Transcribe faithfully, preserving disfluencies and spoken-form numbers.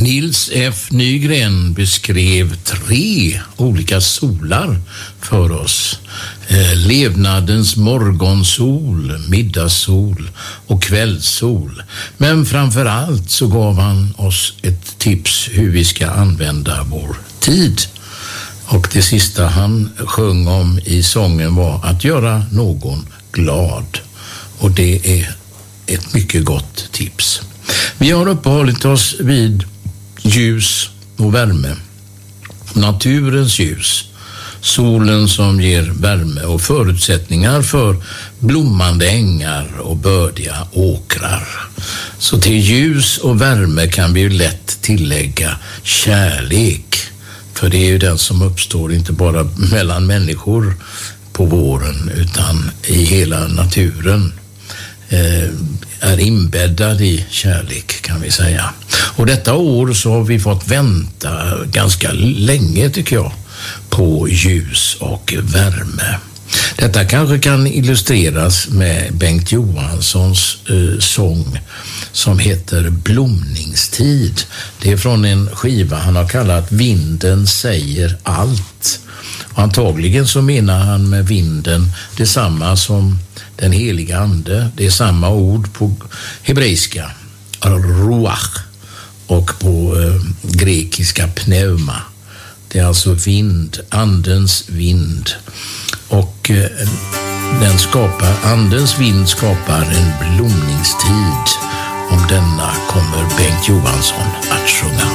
Nils F. Nygren beskrev tre olika solar för oss. Eh, levnadens morgonsol, middagssol och kvällssol. Men framför allt så gav han oss ett tips hur vi ska använda vår tid. Och det sista han sjöng om i sången var att göra någon glad. Och det är ett mycket gott tips. Vi har uppehållit oss vid ljus och värme. Naturens ljus. Solen som ger värme och förutsättningar för blommande ängar och bördiga åkrar. Så till ljus och värme kan vi ju lätt tillägga kärlek. För det är ju den som uppstår inte bara mellan människor på våren utan i hela naturen. Eh, är inbäddad i kärlek kan vi säga. Och detta år så har vi fått vänta ganska länge tycker jag på ljus och värme. Detta kanske kan illustreras med Bengt Johanssons eh, sång som heter Blomningstid. Det är från en skiva han har kallat Vinden säger allt. Och antagligen så menar han med vinden detsamma som den heliga ande. Det är samma ord på hebreiska, ruach, och på eh, grekiska pneuma. Det är alltså vind, andens vind. Och eh, den skapar, andens vind skapar en blomningstid. Om denna kommer Bengt Johansson att sjunga.